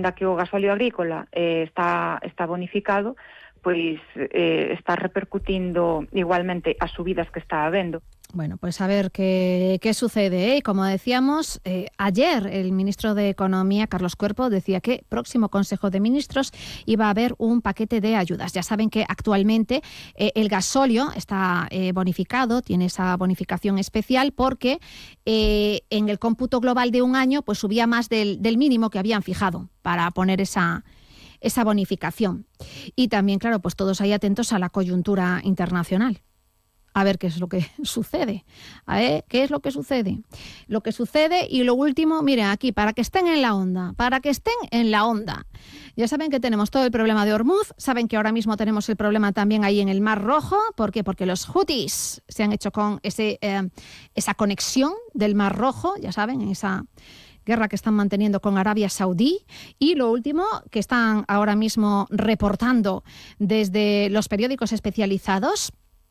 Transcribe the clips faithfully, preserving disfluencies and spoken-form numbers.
aínda que o gasóleo agrícola eh, está, está bonificado, pois eh, está repercutindo igualmente as subidas que está habendo. Bueno, pues a ver qué, qué sucede, ¿eh? Como decíamos, eh, ayer el ministro de Economía, Carlos Cuerpo, decía que próximo Consejo de Ministros iba a haber un paquete de ayudas. Ya saben que actualmente eh, el gasóleo está eh, bonificado, tiene esa bonificación especial porque eh, en el cómputo global de un año pues subía más del, del mínimo que habían fijado para poner esa... esa bonificación. Y también, claro, pues todos ahí atentos a la coyuntura internacional. A ver qué es lo que sucede. A ver qué es lo que sucede. Lo que sucede y lo último, miren aquí, para que estén en la onda, para que estén en la onda. Ya saben que tenemos todo el problema de Hormuz, saben que ahora mismo tenemos el problema también ahí en el Mar Rojo. ¿Por qué? Porque los Houthis se han hecho con ese, eh, esa conexión del Mar Rojo, ya saben, en esa guerra que están manteniendo con Arabia Saudí. Y lo último que están ahora mismo reportando desde los periódicos especializados,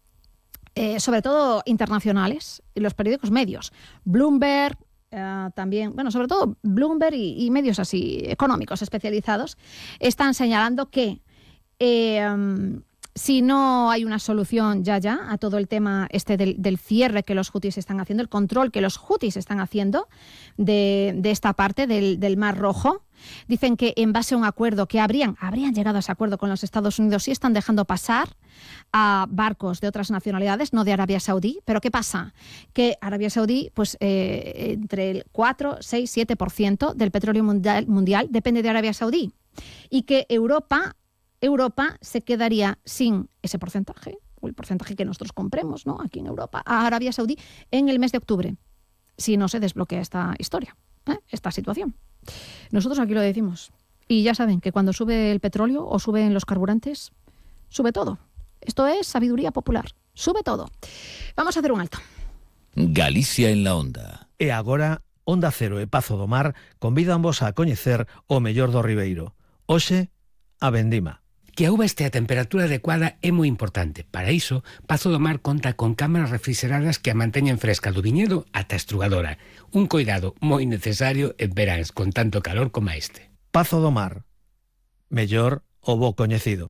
Eh, sobre todo internacionales, y los periódicos medios, Bloomberg, eh, también, bueno, sobre todo Bloomberg y, y medios así económicos especializados, están señalando que eh, um, si no hay una solución ya ya a todo el tema este del, del cierre que los Houthis están haciendo, el control que los Houthis están haciendo de, de esta parte del, del Mar Rojo, dicen que en base a un acuerdo que habrían, habrían llegado a ese acuerdo con los Estados Unidos, sí están dejando pasar a barcos de otras nacionalidades, no de Arabia Saudí. Pero ¿qué pasa? Que Arabia Saudí, pues eh, entre el cuatro, seis, siete por ciento del petróleo mundial, mundial depende de Arabia Saudí. Y que Europa, Europa se quedaría sin ese porcentaje, o el porcentaje que nosotros compremos, ¿no?, aquí en Europa, a Arabia Saudí en el mes de octubre, si no se desbloquea esta historia, ¿eh? esta situación. Nosotros aquí lo decimos. Y ya saben que cuando sube el petróleo o suben los carburantes, sube todo. Esto es sabiduría popular. Sube todo. Vamos a hacer un alto. Galicia en la onda. E agora, Onda Cero e Pazo do Mar convídanvos a coñecer o mellor do Ribeiro. Hoxe, a vendima. Que a uva este a temperatura adecuada é moi importante. Para iso, Pazo do Mar conta con cámaras refrigeradas que a manteñen fresca do viñedo ata a estrugadora. Un coidado moi necesario en veráns con tanto calor como este. Pazo do Mar. Mellor o bo coñecido.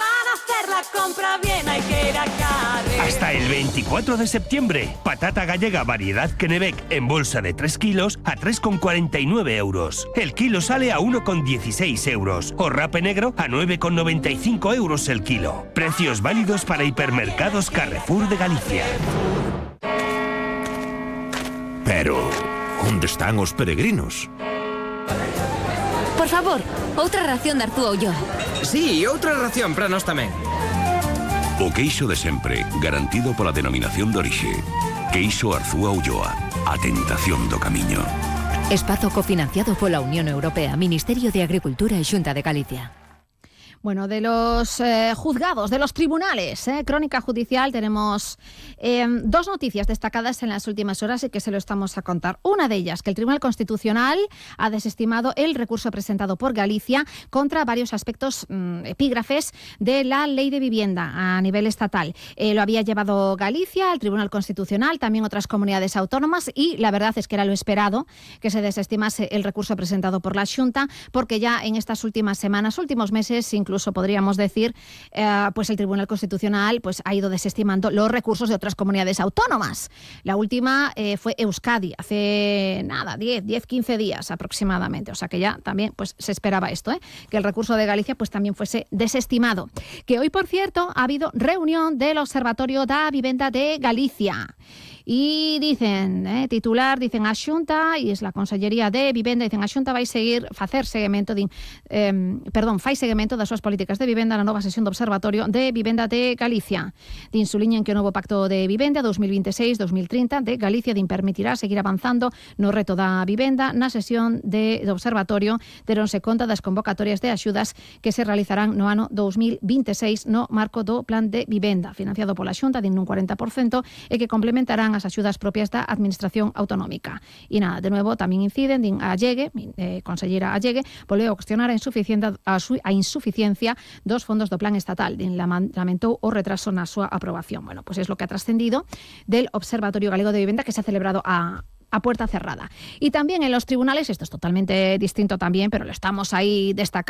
Hasta el veinticuatro de septiembre, patata gallega variedad Kennebec en bolsa de tres kilos a tres con cuarenta y nueve euros. El kilo sale a uno con dieciséis euros. O rape negro a nueve con noventa y cinco euros el kilo. Precios válidos para hipermercados Carrefour de Galicia. Pero, onde están os peregrinos? Por favor, outra ración de Artúa Ulloa. Sí, outra ración para nós tamén. O queixo de sempre, garantido pola denominación de orixe. Queixo Arzúa Ulloa, a tentación do camiño. Espazo cofinanciado pola Unión Europea, Ministerio de Agricultura e Xunta de Galicia. Bueno, de los eh, juzgados, de los tribunales, eh, crónica judicial, tenemos eh, dos noticias destacadas en las últimas horas y que se lo estamos a contar. Una de ellas, que el Tribunal Constitucional ha desestimado el recurso presentado por Galicia contra varios aspectos mmm, epígrafes de la Ley de Vivienda a nivel estatal. Eh, lo había llevado Galicia al Tribunal Constitucional, también otras comunidades autónomas, y la verdad es que era lo esperado que se desestimase el recurso presentado por la Xunta, porque ya en estas últimas semanas, últimos meses, incluso Incluso podríamos decir, eh, pues el Tribunal Constitucional pues ha ido desestimando los recursos de otras comunidades autónomas. La última eh, fue Euskadi, hace nada, diez, quince días aproximadamente. O sea que ya también pues se esperaba esto, ¿eh? que el recurso de Galicia pues también fuese desestimado. Que hoy, por cierto, ha habido reunión del Observatorio da Vivenda de Galicia. Y dicen, eh, titular, dicen a Xunta, e es la Consellería de Vivenda, dicen a Xunta vai seguir facer seguimento de, eh, perdón, fai seguimento das súas políticas de vivenda na nova sesión do Observatorio de Vivenda de Galicia. Din suliñen que o novo Pacto de Vivenda dos mil veintiséis dos mil trinta de Galicia din permitirá seguir avanzando no reto da vivenda. Na sesión de, do Observatorio deronse conta das convocatorias de axudas que se realizarán no ano dos mil veintiséis no marco do Plan de Vivenda, financiado pola Xunta, din nun cuarenta por cento, e que complementarán as axudas propias da Administración Autonómica. E nada, de nuevo, tamén inciden, din a Allegue, eh, consellera Allegue, volveu a cuestionar a insuficiencia, a, su, a insuficiencia dos fondos do Plan Estatal. Din, lamentou o retraso na súa aprobación. Bueno, pues es lo que ha trascendido del Observatorio Galego de Vivenda, que se ha celebrado a a puerta cerrada. Y también en los tribunales, esto es totalmente distinto también, pero lo estamos ahí destacando.